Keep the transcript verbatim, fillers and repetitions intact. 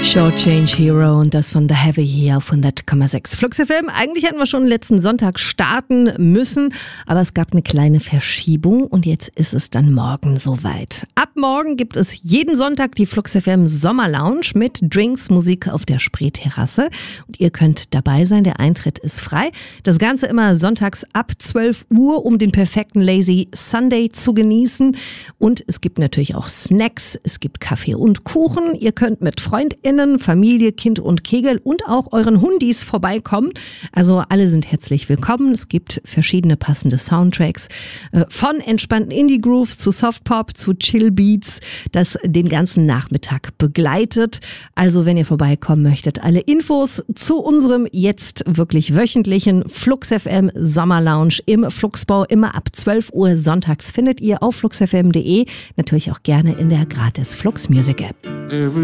Shortchange Hero und das von The Heavy hier auf hundert Komma sechs. Flux F M, eigentlich hätten wir schon letzten Sonntag starten müssen, aber es gab eine kleine Verschiebung und jetzt ist es dann morgen soweit. Ab morgen gibt es jeden Sonntag die Flux F M Sommerlounge mit Drinks, Musik auf der Spreeterrasse und ihr könnt dabei sein, der Eintritt ist frei. Das Ganze immer sonntags ab zwölf Uhr, um den perfekten Lazy Sunday zu genießen und es gibt natürlich auch Snacks, es gibt Kaffee und Kuchen, ihr könnt mit FreundInnen, Familie, Kind und Kegel und auch euren Hundis vorbeikommen. Also alle sind herzlich willkommen. Es gibt verschiedene passende Soundtracks äh, von entspannten Indie-Grooves zu Softpop zu Chill-Beats, das den ganzen Nachmittag begleitet. Also wenn ihr vorbeikommen möchtet, alle Infos zu unserem jetzt wirklich wöchentlichen Flux F M Sommerlounge im Fluxbau immer ab zwölf Uhr sonntags findet ihr auf flux f m punkt de, natürlich auch gerne in der gratis Flux Music App.